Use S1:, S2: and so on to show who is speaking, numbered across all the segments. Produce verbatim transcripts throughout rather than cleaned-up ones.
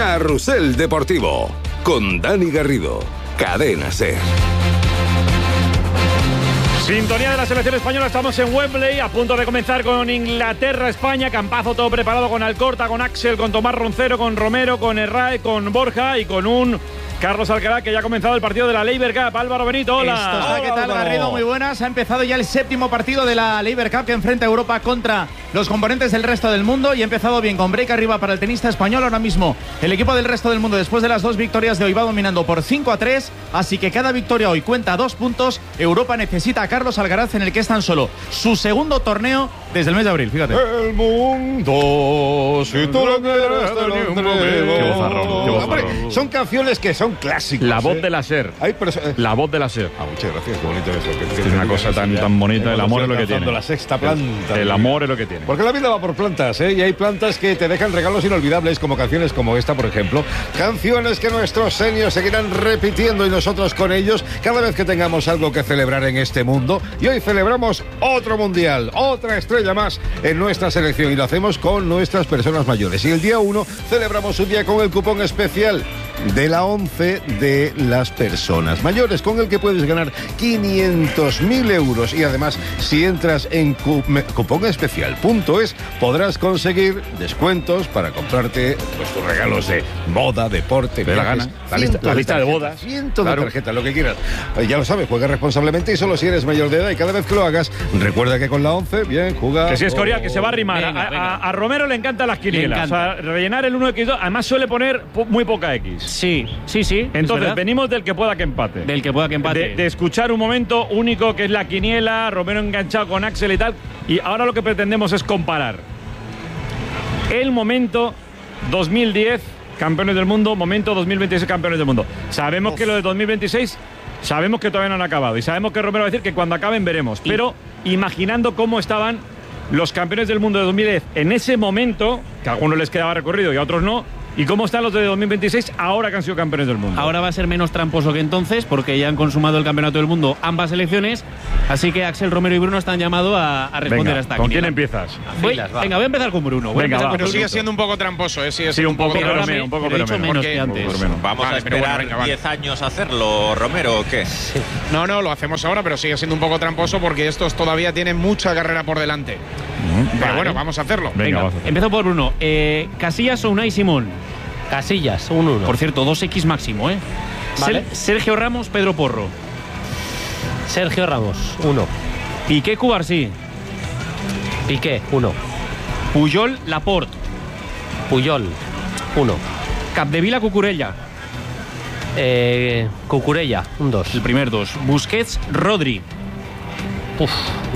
S1: Carrusel Deportivo con Dani Garrido, Cadena SER.
S2: Sintonía de la selección española, estamos en Wembley, a punto de comenzar con Inglaterra-España. Campazo todo preparado con Alcorta, con Axel, con Tomás Roncero, con Romero, con Herrera, con Borja y con un Carlos Alcaraz, que ya ha comenzado el partido de la Labour Cup. Álvaro Benito, hola.
S3: Esto está, ¿qué tal, Garrido? Muy buenas. Ha empezado ya el séptimo partido de la Labour Cup que enfrenta a Europa contra los componentes del resto del mundo y ha empezado bien con break arriba para el tenista español. Ahora mismo el equipo del resto del mundo, después de las dos victorias de hoy, va dominando por cinco a tres, así que cada victoria hoy cuenta dos puntos. Europa necesita a Carlos Alcaraz, en el que es tan solo su segundo torneo desde el mes de abril, fíjate.
S4: El mundo, si tú lo quieres, te lo entrego.
S2: Qué vozarrón, qué vozarrón.
S4: Hombre, son canciones que son clásicos.
S2: La voz
S4: ¿eh?
S2: de la SER.
S4: Hay perso-
S2: La voz de la SER.
S4: Ah, muchas gracias, qué bonito eso. Que,
S2: Es una cosa tan, tan bonita, el amor es lo que tiene.
S4: La sexta planta.
S2: El, el amor es lo que tiene.
S4: Porque la vida va por plantas, ¿eh? Y hay plantas que te dejan regalos inolvidables, como canciones como esta, por ejemplo. Canciones que nuestros seniors seguirán repitiendo y nosotros con ellos cada vez que tengamos algo que celebrar en este mundo. Y hoy celebramos otro mundial, otra estrella más en nuestra selección, y lo hacemos con nuestras personas mayores. Y el día uno celebramos un día con el cupón especial de la ONCE de las personas mayores, con el que puedes ganar quinientos mil euros. Y además, si entras en cupón especial punto es, podrás conseguir descuentos para comprarte pues, tus regalos de moda, deporte,
S2: de la gana. La lista, la lista de bodas.
S4: Cientos
S2: Claro.
S4: de tarjetas, lo que quieras. Eh, Ya lo sabes, juega responsablemente y solo si eres mayor de edad. Y cada vez que lo hagas, recuerda que con la ONCE, bien, juega.
S2: Que si es Escorial, que se va a arrimar.
S5: Venga,
S2: a,
S5: venga.
S2: a- a Romero le encantan las quinielas.
S5: Le
S2: O sea, rellenar el uno equis dos. Además, suele poner po- muy poca X.
S5: Sí, sí, sí. es
S2: Entonces,
S5: verdad.
S2: venimos del que pueda que empate.
S5: Del que pueda que empate.
S2: De, de escuchar un momento único que es la quiniela, Romero enganchado con Axel y tal. Y ahora lo que pretendemos es comparar el momento dos mil diez, campeones del mundo, momento dos mil veintiséis, campeones del mundo. Sabemos que lo de dos mil veintiséis, sabemos que todavía no han acabado. Y sabemos que Romero va a decir que cuando acaben veremos.
S5: Y-
S2: Pero imaginando cómo estaban los campeones del mundo de dos mil diez en ese momento, que a algunos les quedaba recorrido y a otros no, y cómo están los de dos mil veintiséis ahora que han sido campeones del mundo.
S5: Ahora va a ser menos tramposo que entonces, porque ya han consumado el campeonato del mundo ambas selecciones. Así que Axel, Romero y Bruno están llamados a, a responder
S2: Venga,
S5: a esta
S2: ¿con quién
S5: quiniela.
S2: empiezas?
S5: Voy- venga, voy a empezar con Bruno. Voy a
S2: Venga,
S5: empezar
S2: va.
S5: con
S6: Pero
S5: Bruno.
S6: sigue siendo un poco tramposo, ¿eh? Sigue
S2: Sí,
S6: siendo
S2: un poco,
S5: Pero
S2: pero
S5: ahora
S2: menos,
S5: me-
S2: un poco,
S5: pero he
S2: pero
S5: hecho
S2: menos.
S5: menos
S6: Porque-
S5: que antes.
S2: Por menos.
S7: ¿Vamos
S6: Vale,
S7: a
S6: pero
S7: esperar
S6: bueno, venga, vale.
S7: diez años a hacerlo, Romero, o qué?
S6: No, no, lo hacemos ahora, pero sigue siendo un poco tramposo porque estos todavía tienen mucha carrera por delante. Pero
S5: Vale.
S6: bueno, vamos a hacerlo.
S2: Venga,
S5: Venga,
S2: vamos a hacer.
S5: empiezo por Bruno. Eh, Casillas o Unai Simón.
S8: Casillas, un uno.
S5: Por cierto, dos X máximo, ¿eh?
S8: Vale.
S5: Ser- Sergio Ramos, Pedro Porro.
S8: Sergio Ramos, uno.
S5: Piqué, Cubarsí.
S8: Piqué, uno.
S5: Puyol, Laporte.
S8: Puyol, uno.
S5: Capdevila, Cucurella.
S8: Eh, Cucurella, un dos.
S5: El primer dos. Busquets, Rodri.
S8: Uf.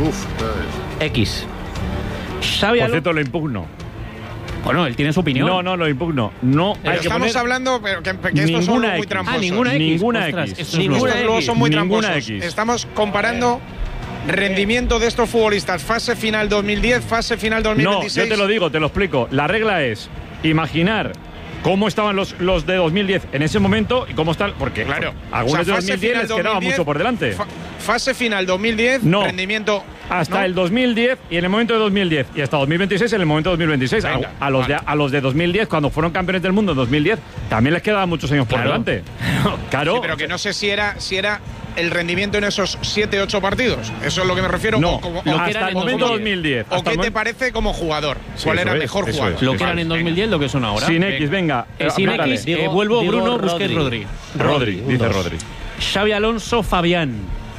S8: X.
S5: Xavi
S2: Por
S5: Alonso.
S2: cierto, lo impugno.
S5: Bueno, él tiene su opinión.
S2: No, no, lo impugno. No
S6: Pero
S2: hay que
S6: estamos
S2: poner
S6: hablando pero que, que estos son
S2: ninguna
S6: muy
S2: X.
S6: tramposos.
S5: Ah, ninguna X.
S2: Ninguna
S5: Ostras,
S2: X.
S5: esto es
S6: Estos
S5: nuevo.
S6: luego son muy
S2: Ninguna
S6: tramposos.
S2: X.
S6: Estamos comparando rendimiento de estos futbolistas. Fase final dos mil diez, fase final dos mil
S2: No,
S6: veintiséis.
S2: yo te lo digo, te lo explico. La regla es imaginar cómo estaban los, los de dos mil diez en ese momento y cómo están. Porque,
S6: Claro.
S2: algunos
S6: O sea,
S2: de
S6: fase
S2: dos mil diez
S6: final
S2: les quedaba
S6: dos mil diez,
S2: mucho por delante.
S6: fa- fase final dos mil diez,
S2: No.
S6: rendimiento.
S2: Hasta
S6: ¿no?
S2: el dos mil diez y en el momento de dos mil diez y hasta dos mil veintiséis en el momento de dos mil veintiséis. A-
S6: Venga,
S2: a, los
S6: vale.
S2: de, a los de dos mil diez, cuando fueron campeones del mundo en dos mil diez, también les quedaban muchos años por
S5: Claro.
S2: delante. Claro.
S6: Sí, pero que no sé si era, si era el rendimiento en esos siete ocho partidos. Eso es lo que me refiero.
S2: No,
S6: o como-
S5: lo
S6: o-
S5: que eran
S2: hasta el
S5: en
S2: momento
S5: dos
S2: dos
S5: mil
S2: mil diez.
S6: ¿O
S2: hasta
S6: qué
S2: el
S6: te
S2: momen-
S6: parece como jugador?
S2: Sí,
S6: ¿Cuál
S2: eso
S6: era el
S2: es,
S6: mejor
S2: eso
S6: jugador?
S2: es.
S5: Lo
S2: Sí,
S5: que eran
S2: vale,
S5: en dos mil diez, lo que son ahora.
S2: Sin
S6: Venga.
S2: X, venga.
S5: Eh, sin
S2: aplícale.
S5: X, eh,
S8: Digo-
S5: vuelvo
S8: digo
S5: Bruno,
S8: Rodri.
S5: Busquets, Rodri.
S2: Rodri,
S8: un
S2: dice
S8: dos.
S2: Rodri.
S5: Xavi Alonso, Fabián.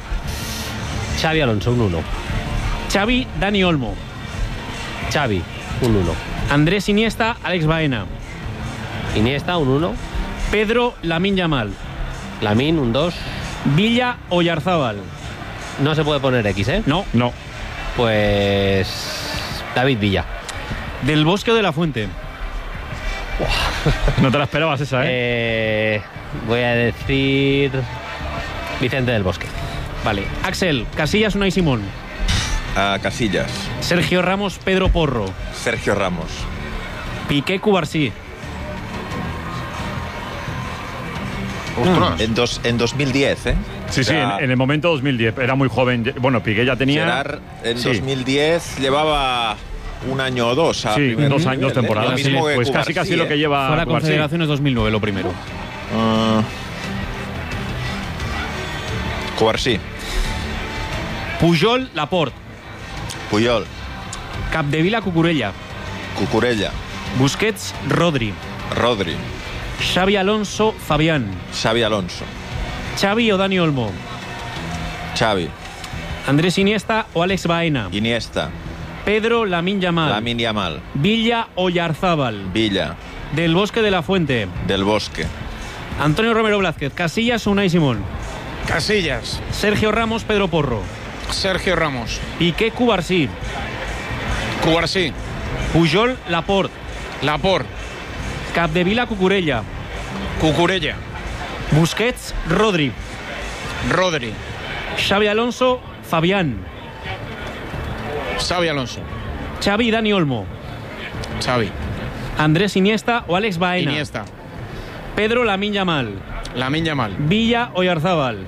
S8: Xavi Alonso, un uno.
S5: Xavi, Dani Olmo.
S8: Xavi, un uno.
S5: Andrés Iniesta, Alex Baena.
S8: Iniesta, un uno.
S5: Pedro, Lamine Yamal.
S8: Lamine, un dos.
S5: Villa, Oyarzábal.
S8: No se puede poner X, ¿eh?
S5: No.
S2: No.
S8: Pues. David Villa.
S5: Del Bosque o de la Fuente.
S2: No te la esperabas esa, ¿eh?
S8: Eh, voy a decir. Vicente del Bosque.
S5: Vale. Axel, Casillas, Unai Simón.
S7: A Casillas.
S5: Sergio Ramos, Pedro Porro.
S7: Sergio Ramos.
S5: Piqué, Cubarsí.
S6: Ostras.
S7: En, dos, en dos mil diez, ¿eh?
S2: Sí,
S7: O
S2: sí,
S7: sea,
S2: en, en el momento dos mil diez. Era muy joven. Bueno, Piqué ya tenía.
S7: Gerard en
S2: Sí.
S7: dos mil diez llevaba un año o dos. A
S2: sí, dos años, dos
S7: ¿eh?
S2: temporadas.
S7: Lo mismo
S2: Sí,
S7: que
S2: pues
S7: Cubarsí,
S2: casi casi lo que lleva.
S5: Fue a la
S2: Cubarsí.
S5: Confederaciones dos mil nueve lo primero.
S7: Uh, Cubarsí.
S5: Pujol, Laporte.
S7: Puyol.
S5: Capdevila, Cucurella.
S7: Cucurella.
S5: Busquets, Rodri.
S7: Rodri.
S5: Xavi Alonso, Fabián.
S7: Xavi Alonso.
S5: Xavi o Dani Olmo.
S7: Xavi.
S5: Andrés Iniesta o Alex Baena.
S7: Iniesta.
S5: Pedro Lamine Yamal.
S7: Lamine Yamal.
S5: Villa o Yarzábal.
S7: Villa.
S5: Del Bosque de la Fuente.
S7: Del Bosque.
S5: Antonio Romero Blázquez. Casillas o Unai Simón.
S6: Casillas.
S5: Sergio Ramos, Pedro Porro.
S6: Sergio Ramos.
S5: Piqué, Cubarsí.
S6: Cubarsí.
S5: Pujol, Laporte.
S6: Laporte.
S5: Capdevila, Cucurella.
S6: Cucurella.
S5: Busquets, Rodri.
S6: Rodri.
S5: Xavi Alonso, Fabián.
S6: Xavi Alonso.
S5: Xavi, Dani Olmo.
S6: Xavi.
S5: Andrés Iniesta o Alex Baena.
S6: Iniesta.
S5: Pedro Lamine Yamal.
S6: Lamine Yamal.
S5: Villa o Yarzábal.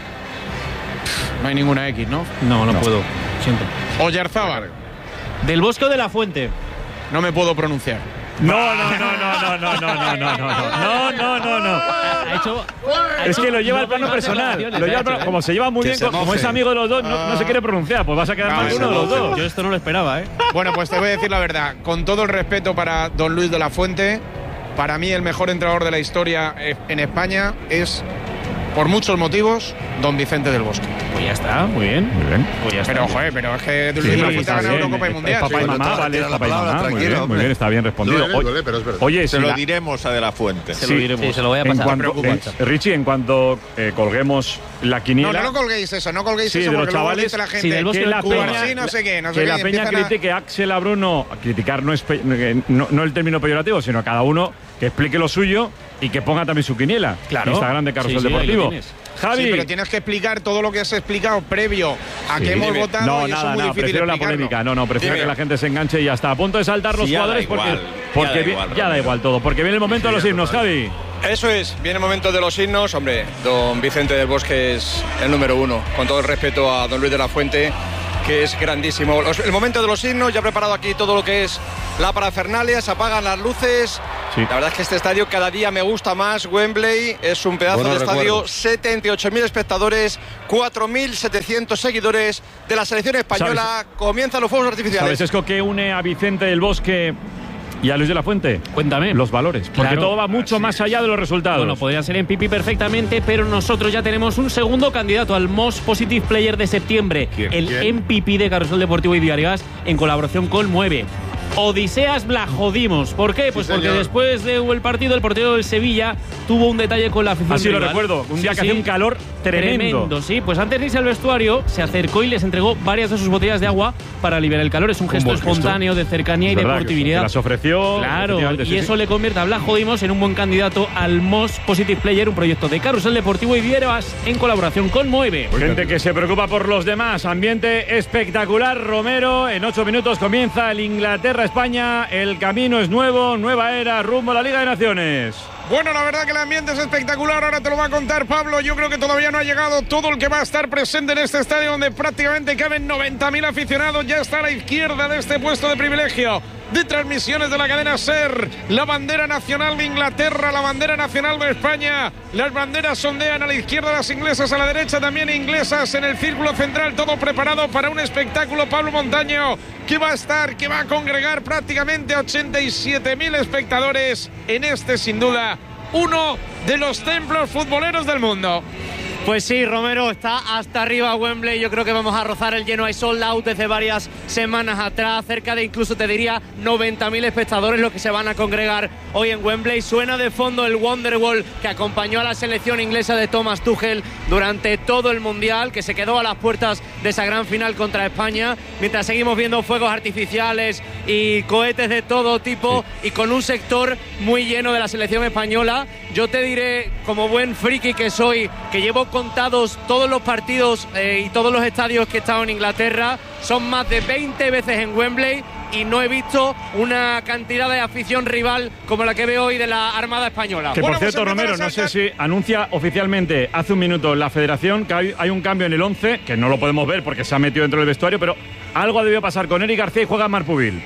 S6: No hay ninguna X, ¿no?
S5: No, no, no. puedo. Siento.
S6: Oyarzábal.
S5: Del Bosque o de la Fuente.
S6: No me puedo pronunciar.
S2: No, no, no, no, no, no, no, no, no, no, no, no, no.
S5: Ha hecho, ha
S2: es
S5: hecho
S2: que lo lleva al plano
S5: no
S2: personal.
S5: declaraciones,
S2: Lo lleva al plano-
S5: ha hecho,
S2: como se lleva muy
S7: Que
S2: bien,
S7: se
S2: co- como
S7: moje.
S2: es amigo de los dos, no, no se quiere pronunciar. Pues vas a quedar
S6: No,
S2: mal
S6: se
S2: uno de los
S6: moje.
S2: dos.
S5: Yo esto no lo esperaba, ¿eh?
S6: Bueno, pues te voy a decir la verdad. Con todo el respeto para don Luis de la Fuente, para mí el mejor entrenador de la historia en España es, por muchos motivos, don Vicente del Bosque.
S5: Pues ya está, muy bien.
S2: Muy bien.
S5: Pues ya está.
S6: Pero, joder, pero es que Luis
S2: Sí,
S6: de la
S2: sí,
S6: Fuente
S2: está
S6: ha ganado
S2: bien.
S6: Eurocopa y
S2: Es
S6: Mundial.
S2: papá y
S6: Sí.
S2: mamá,
S4: tira
S2: vale,
S4: la
S2: es papá y
S4: palabra,
S2: mamá. Muy
S4: tranquilo,
S2: bien, muy
S4: hombre.
S2: bien, está bien respondido.
S4: Duele,
S2: Oye-
S4: duele, pero es verdad.
S2: Oye,
S7: Se
S2: si
S7: lo
S2: la-
S7: diremos a De la Fuente.
S5: Se lo diremos.
S8: Sí, se lo voy a
S2: en
S8: pasar.
S2: cuanto,
S6: preocupes.
S2: eh, Richie, en cuanto eh, colguemos la
S6: No,
S2: quiniela.
S6: no, no colguéis eso, no colguéis
S2: Sí,
S6: eso
S2: de los
S6: porque luego
S2: chavales,
S6: dice la gente
S5: sí, del Bosque
S2: que la
S5: del
S2: peña,
S6: Cubarsí, no sé qué, no sé
S2: que
S6: qué,
S2: la
S6: y
S2: peña
S6: empiezan a-
S2: critique a Axel a Bruno, a criticar no, es pe- no, no el término peyorativo, sino a cada uno que explique lo suyo y que ponga también su quiniela.
S5: Claro.
S2: Instagram de Carrusel
S5: Sí, sí, ahí lo
S2: Deportivo.
S5: tienes.
S2: Javi.
S6: Sí, pero tienes que explicar todo lo que has explicado previo a
S2: Sí,
S6: que hemos
S2: dime.
S6: votado
S2: No,
S6: y eso
S2: nada,
S6: es muy
S2: nada,
S6: difícil
S2: prefiero la
S6: explicarlo.
S2: polémica. No, no, prefiero
S6: Dime.
S2: que la gente se enganche y ya está. A punto de saltar los
S7: Sí, ya da
S2: jugadores
S7: igual,
S2: porque,
S7: ya
S2: porque
S7: da
S2: vi-
S7: igual,
S2: ya da
S7: Romero.
S2: igual todo. Porque viene el momento de los himnos, Javi.
S9: Eso es, viene el momento de los himnos. Hombre, don Vicente del Bosque es el número uno. Con todo el respeto a don Luis de la Fuente, que es grandísimo. Los- el momento de los himnos, ya he preparado aquí todo lo que es la parafernalia, se apagan las luces.
S2: Sí.
S9: La verdad es que este estadio cada día me gusta más. Wembley es un pedazo
S4: Buenos
S9: de estadio,
S4: recuerdos.
S9: setenta y ocho mil espectadores, cuatro mil setecientos seguidores de la selección española. Comienzan los fuegos artificiales.
S2: ¿Sabes eso que une a Vicente del Bosque y a Luis de la Fuente?
S5: Cuéntame.
S2: Los valores. Porque
S5: Claro.
S2: todo va mucho más allá de los resultados.
S5: Bueno, podría ser en Pipi perfectamente, pero nosotros ya tenemos un segundo candidato al Most Positive Player de septiembre,
S4: ¿Quién?
S5: el
S4: ¿Quién?
S5: M V P de Carrusel Deportivo y Diarias, en colaboración con Mueve. Odiseas Blajodimos. ¿Por qué? Pues porque
S4: señor.
S5: después del partido, el portero del Sevilla tuvo un detalle con la afición
S2: Así lo
S5: rival.
S2: recuerdo. Un día
S5: Sí,
S2: que hacía
S5: sí.
S2: un calor tremendo.
S5: Tremendo, sí. Pues antes de irse al vestuario, se acercó y les entregó varias de sus botellas de agua para aliviar el calor. Es un gesto
S2: buen gesto.
S5: espontáneo de cercanía y
S2: Es verdad,
S5: deportividad.
S2: que las ofreció.
S5: Claro,
S2: efectivamente,
S5: y
S2: sí,
S5: eso
S2: sí.
S5: le convierte a Blajodimos en un buen candidato al Most Positive Player, un proyecto de Carrusel Deportivo y Diarias en colaboración con Mueve.
S2: Gente que se preocupa por los demás. Ambiente espectacular, Romero. En ocho minutos comienza el Inglaterra-España. El camino es nuevo, nueva era, rumbo a la Liga de Naciones.
S6: Bueno, la verdad que el ambiente es espectacular, ahora te lo va a contar Pablo. Yo creo que todavía no ha llegado todo el que va a estar presente en este estadio donde prácticamente caben noventa mil aficionados. Ya está a la izquierda de este puesto de privilegio de transmisiones de la cadena SER. La bandera nacional de Inglaterra, la bandera nacional de España. Las banderas sondean a la izquierda, las inglesas a la derecha, también inglesas en el círculo central. Todo preparado para un espectáculo, Pablo Montaño, que va a estar, que va a congregar prácticamente ochenta y siete mil espectadores en este, sin duda, uno de los templos futboleros del mundo.
S10: Pues sí, Romero, está hasta arriba Wembley. Yo creo que vamos a rozar el lleno. Hay sold out desde varias semanas atrás. Cerca de, incluso te diría, noventa mil espectadores los que se van a congregar hoy en Wembley. Suena de fondo el Wonderwall que acompañó a la selección inglesa de Thomas Tuchel durante todo el Mundial, que se quedó a las puertas de esa gran final contra España. Mientras seguimos viendo fuegos artificiales y cohetes de todo tipo, sí, y con un sector muy lleno de la selección española. Yo te diré, como buen friki que soy, que llevo contados todos los partidos eh, y todos los estadios que he estado en Inglaterra. Son más de veinte veces en Wembley y no he visto una cantidad de afición rival como la que veo hoy de la Armada Española.
S2: Que por cierto, Romero, no sé si anuncia oficialmente hace un minuto la Federación que hay, hay un cambio en el once, que no lo podemos ver porque se ha metido dentro del vestuario, pero algo ha debido pasar con Eric García y juega Marpubil.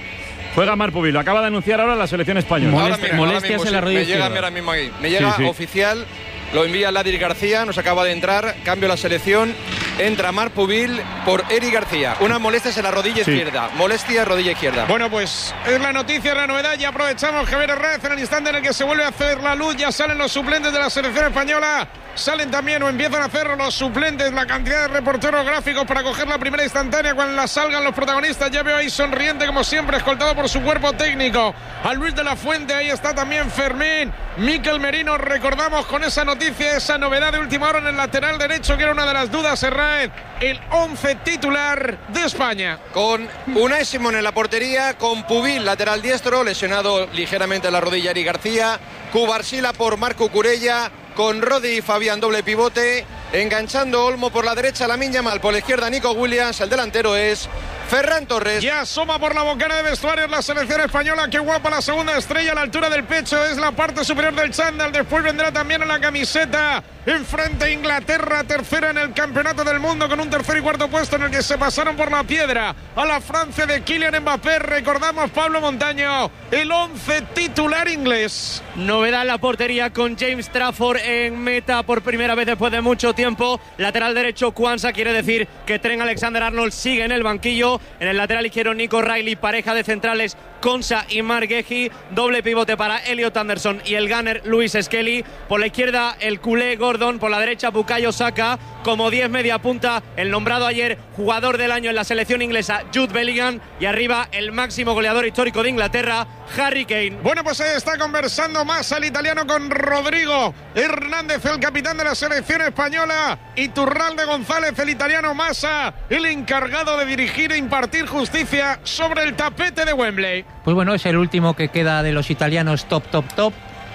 S2: Juega Marpubil, lo acaba de anunciar ahora la selección española.
S10: Molest,
S9: mismo,
S10: molestias en la rodilla
S9: Me llega
S10: izquierda.
S9: ahora mismo aquí. Me llega
S2: Sí, sí.
S9: oficial, lo envía Ladir García, nos acaba de entrar, cambio la selección, entra Marpubil por Eri García. Una molestia en la rodilla
S2: Sí.
S9: izquierda, molestia rodilla izquierda.
S6: Bueno, pues es la noticia, la novedad. Ya aprovechamos, Javier Herrera, en el instante en el que se vuelve a hacer la luz. Ya salen los suplentes de la selección española. Salen también o empiezan a hacer los suplentes, la cantidad de reporteros gráficos para coger la primera instantánea cuando la salgan los protagonistas. Ya veo ahí sonriente, como siempre, escoltado por su cuerpo técnico. A Luis de la Fuente, ahí está también Fermín. Mikel Merino, recordamos con esa noticia, esa novedad de última hora en el lateral derecho, que era una de las dudas, Herrera, el once titular de España.
S9: Con Unai Simón en la portería, con Pubil, lateral diestro, lesionado ligeramente en la rodilla Eri García, Cubarsila por Marco Curella, con Rodi y Fabián doble pivote, enganchando Olmo por la derecha, Lamine Yamal por la izquierda, Nico Williams, el delantero es Ferran Torres.
S6: Ya asoma por la bocana de vestuarios la selección española. Qué guapa la segunda estrella a la altura del pecho. Es la parte superior del chándal. Después vendrá también en la camiseta. Enfrente a Inglaterra, tercera en el campeonato del mundo, con un tercer y cuarto puesto en el que se pasaron por la piedra a la Francia de Kylian Mbappé. Recordamos, Pablo Montaño, el once titular inglés.
S10: Novedad en la portería con James Trafford en meta por primera vez después de mucho tiempo. Lateral derecho Kwanza, quiere decir que Trent Alexander-Arnold sigue en el banquillo. En el lateral izquierdo Nico Riley, pareja de centrales Konsa y Mark Guehi. Doble pivote para Elliot Anderson y el gunner Luis Skelly. Por la izquierda el culé Gordon, por la derecha Bukayo Saka. Como diez media punta el nombrado ayer jugador del año en la selección inglesa Jude Bellingham. Y arriba el máximo goleador histórico de Inglaterra, Harry Kane.
S6: Bueno, pues se está conversando más al italiano con Rodrigo Hernández, el capitán de la selección española, y Turralde González, el italiano Massa, el encargado de dirigir e impartir justicia sobre el tapete de Wembley.
S11: Pues bueno, es el último que queda de los italianos top, top, top.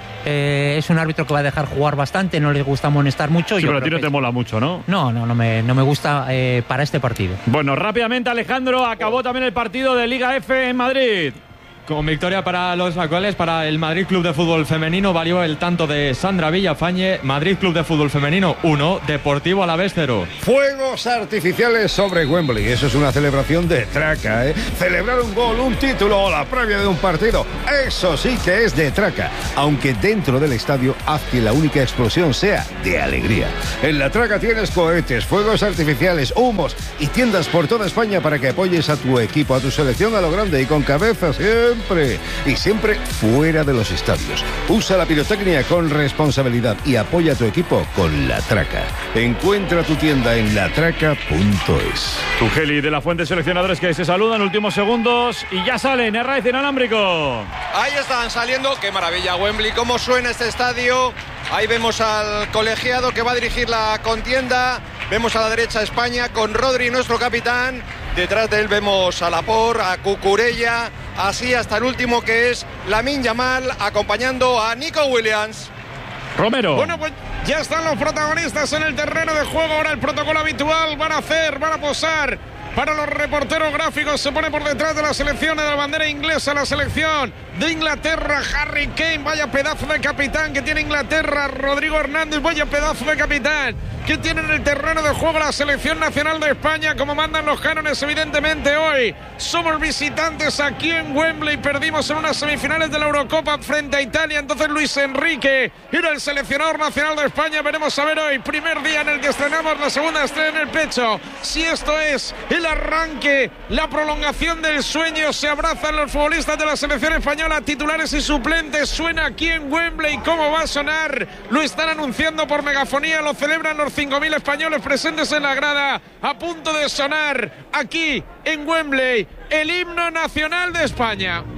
S11: Eh, es un árbitro que va a dejar jugar bastante, no les gusta amonestar mucho.
S2: Sí,
S11: Yo
S2: pero a ti
S11: creo
S2: no
S11: que
S2: te mola mucho, ¿no?
S11: No, no, no me, no me gusta eh, para este partido.
S2: Bueno, rápidamente, Alejandro, acabó también el partido de Liga F en Madrid.
S12: Con victoria para los actuales, para el Madrid Club de Fútbol Femenino, valió el tanto de Sandra Villafañe. Madrid Club de Fútbol Femenino uno, Deportivo Alavés cero.
S4: Fuegos artificiales sobre Wembley. Eso es una celebración de traca, ¿eh? Celebrar un gol, un título o la previa de un partido. Eso sí que es de traca. Aunque dentro del estadio haz que la única explosión sea de alegría. En la traca tienes cohetes, fuegos artificiales, humos y tiendas por toda España para que apoyes a tu equipo, a tu selección a lo grande y con cabeza siempre. Y siempre fuera de los estadios. Usa la pirotecnia con responsabilidad y apoya a tu equipo con La Traca. Encuentra tu tienda en latraca punto es.
S2: Tugeli de la Fuente, seleccionadores que se saludan, últimos segundos y ya salen. Herraiz inalámbrico.
S9: Ahí están saliendo, qué maravilla Wembley, cómo suena este estadio. Ahí vemos al colegiado que va a dirigir la contienda. Vemos a la derecha a España con Rodri, nuestro capitán. Detrás de él vemos a Laporte, a Cucurella, así hasta el último que es Lamine Yamal, acompañando a Nico Williams.
S2: Romero.
S6: Bueno, pues ya están los protagonistas en el terreno de juego. Ahora el protocolo habitual, van a hacer, van a posar para los reporteros gráficos. Se pone por detrás de la selección, de la bandera inglesa, la selección de Inglaterra, Harry Kane. Vaya pedazo de capitán que tiene Inglaterra. Rodrigo Hernández, vaya pedazo de capitán que tiene en el terreno de juego la selección nacional de España, como mandan los cánones evidentemente hoy. Somos visitantes aquí en Wembley, perdimos en unas semifinales de la Eurocopa frente a Italia, entonces Luis Enrique era el seleccionador nacional de España. Veremos a ver hoy, primer día en el que estrenamos la segunda estrella en el pecho, si esto es el arranque, la prolongación del sueño. Se abrazan los futbolistas de la selección española, titulares y suplentes. Suena aquí en Wembley, ¿cómo va a sonar? Lo están anunciando por megafonía, lo celebran los cinco mil españoles presentes en la grada, a punto de sonar aquí en Wembley el himno nacional de España.